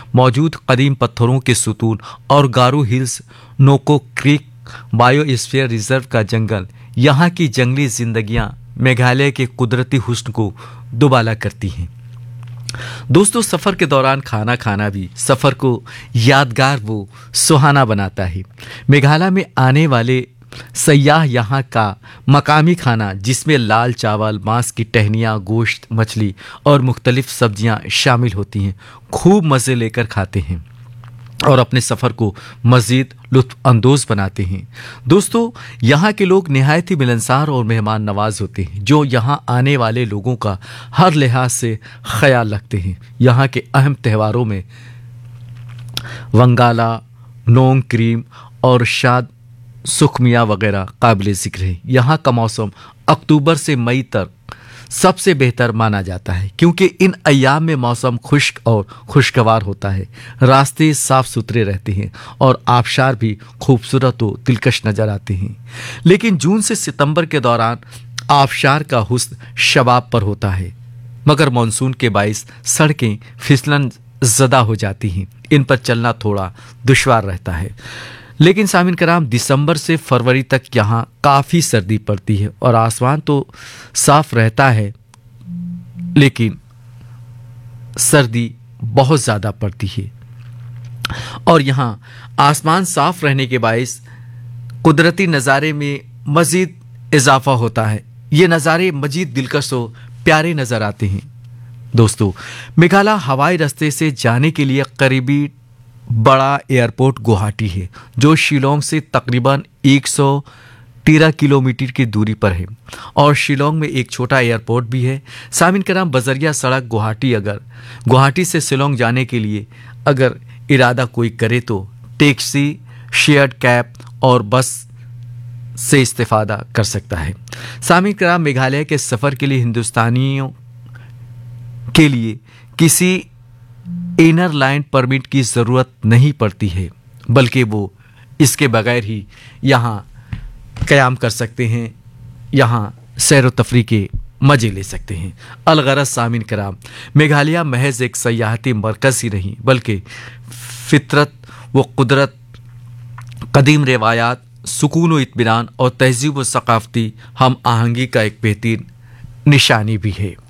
मौजूद कदीम पत्थरों के सुतून और गारो हिल्स, नोको क्रीक बायोस्फीयर रिजर्व का जंगल, यहाँ की जंगली जिंदगियां मेघालय के कुदरती हुस्न को दुबाला करती हैं। दोस्तों, सफ़र के दौरान खाना खाना भी सफ़र को यादगार वो सुहाना बनाता है। मेघालय में आने वाले सयाह यहाँ का मकामी खाना, जिसमें लाल चावल, मांस की टहनियाँ, गोश्त, मछली और मुख्तलिफ सब्जियाँ शामिल होती हैं, खूब मज़े लेकर खाते हैं और अपने सफ़र को मज़ीद लुत्फ़ अंदोज़ बनाते हैं। दोस्तों, यहाँ के लोग निहायत ही मिलनसार और मेहमान नवाज होते हैं, जो यहाँ आने वाले लोगों का हर लिहाज से ख्याल रखते हैं। यहाँ के अहम त्योहारों में वंगाला, नोंग क्रीम और शाद सुखमिया वगैरह काबिल ज़िक्र है। यहाँ का मौसम अक्टूबर से मई तक सबसे बेहतर माना जाता है, क्योंकि इन अय्याम में मौसम खुश्क और खुशगवार होता है, रास्ते साफ सुथरे रहते हैं और आबशार भी खूबसूरत व दिलकश नजर आते हैं। लेकिन जून से सितंबर के दौरान आबशार का हुस्न शबाब पर होता है, मगर मानसून के बाइस सड़कें फिसलन ज़दा हो जाती हैं, इन पर चलना थोड़ा दुश्वार रहता है। लेकिन सामिन कराम, दिसंबर से फरवरी तक यहाँ काफ़ी सर्दी पड़ती है और आसमान तो साफ रहता है, लेकिन सर्दी बहुत ज़्यादा पड़ती है। और यहाँ आसमान साफ रहने के बायस कुदरती नज़ारे में मज़ीद इजाफा होता है। ये नज़ारे मज़ीद दिलकश और प्यारे नज़र आते हैं। दोस्तों, मेघालय हवाई रास्ते से जाने के लिए करीबी बड़ा एयरपोर्ट गुवाहाटी है, जो शिलोंग से तकरीबन 113 किलोमीटर की दूरी पर है, और शिलोंग में एक छोटा एयरपोर्ट भी है। सामिन कराम, बजरिया सड़क गुवाहाटी से शिलोंग जाने के लिए अगर इरादा कोई करे तो टैक्सी, शेयर्ड कैब और बस से इस्तेफादा कर सकता है। सामिन कराम, मेघालय के सफ़र के लिए हिंदुस्तानियों के लिए किसी इनर लाइन परमिट की ज़रूरत नहीं पड़ती है, बल्कि वो इसके बगैर ही यहाँ क़याम कर सकते हैं, यहाँ सैर व तफरी के मज़े ले सकते हैं। अलगरज सामिन कराम, मेघालय महज एक सयाहती मरकज़ ही नहीं, बल्कि फितरत व कुदरत, कदीम रिवायात, सुकून व इत्मीनान और तहज़ीब व सक़ाफ़ती हम आहंगी का एक बेहतरीन निशानी भी है।